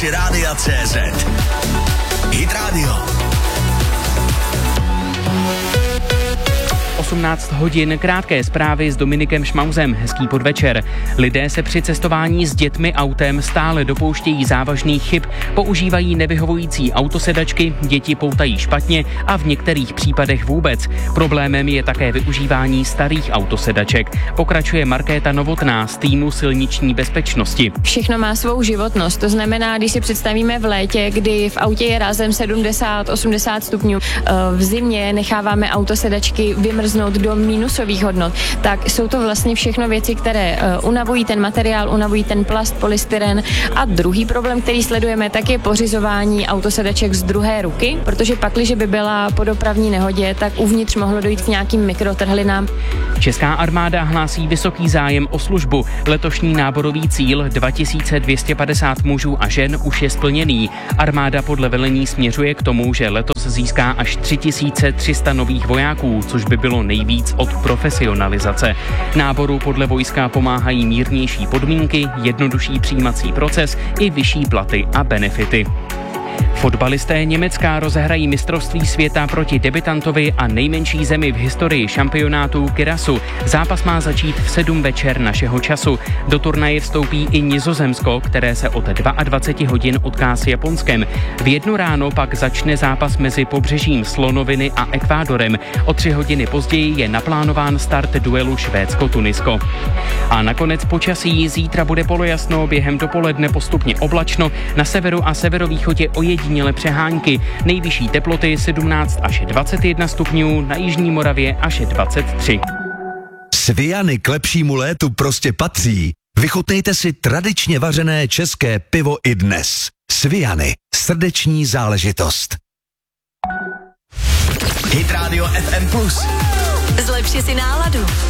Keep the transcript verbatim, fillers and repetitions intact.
rámci Rádia C Z. Hit Radio. osmnáct hodin, krátké zprávy s Dominikem Šmauzem. Hezký podvečer. Lidé se při cestování s dětmi autem stále dopouštějí závažných chyb, používají nevyhovující autosedačky, děti poutají špatně a v některých případech vůbec. Problémem je také využívání starých autosedaček. Pokračuje Markéta Novotná z týmu silniční bezpečnosti. Všechno má svou životnost, to znamená, když si představíme v létě, kdy v autě je rázem sedmdesát osmdesát stupňů, v zimě necháváme autosedačky vymrznout do mínusových hodnot, tak jsou to vlastně všechno věci, které uh, unavují ten materiál, unavují ten plast, polystyren. A druhý problém, který sledujeme, tak je pořizování autosedaček z druhé ruky, protože pakliže by byla po dopravní nehodě, tak uvnitř mohlo dojít k nějakým mikrotrhlinám. Česká armáda hlásí vysoký zájem o službu. Letošní náborový cíl dva tisíce dvě stě padesát mužů a žen už je splněný. Armáda podle velení směřuje k tomu, že letos získá až tři tisíce tři sta nových vojáků, což by bylo nejvíc od profesionalizace. Náboru podle vojska pomáhají mírnější podmínky, jednodušší přijímací proces i vyšší platy a benefity. Fotbalisté Německa rozehrají mistrovství světa proti debutantovi a nejmenší zemi v historii šampionátu Kyrasu. Zápas má začít v sedm večer našeho času. Do turnaje vstoupí i Nizozemsko, které se od dvacet dva hodin utká s Japonskem. V jednu ráno pak začne zápas mezi pobřežím Slonoviny a Ekvádorem. O tři hodiny později je naplánován start duelu Švédsko-Tunisko. A nakonec počasí. Zítra bude polojasno, během dopoledne postupně oblačno, na severu a severovýchodě ojediněle přehánky. Nejvyšší teploty sedmnáct až dvacet jedna stupňů, na jižní Moravě až dvacet tři. Sviany k lepšímu létu prostě patří. Vychutnejte si tradičně vařené české pivo i dnes. Sviany, srdeční záležitost. Hit Radio F M plus. Zlepši si náladu.